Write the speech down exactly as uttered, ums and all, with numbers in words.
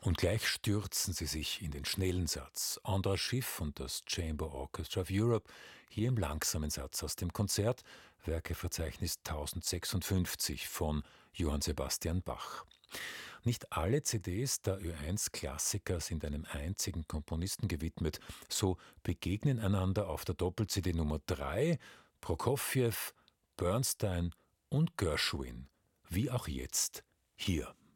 Und gleich stürzen sie sich in den schnellen Satz. Andras Schiff und das Chamber Orchestra of Europe, hier im langsamen Satz aus dem Konzert, Werkeverzeichnis tausendsechsundfünfzig von Johann Sebastian Bach. Nicht alle C Ds der Ö eins Klassiker sind einem einzigen Komponisten gewidmet. So begegnen einander auf der Doppel-C D Nummer drei Prokofjew, Bernstein und Gershwin, wie auch jetzt hier.